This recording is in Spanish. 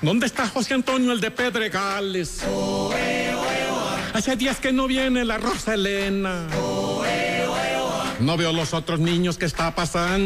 ¿Dónde está José Antonio, el de Pedregales? Hace días que no viene la Rosa Elena. No veo los otros niños que está pasando.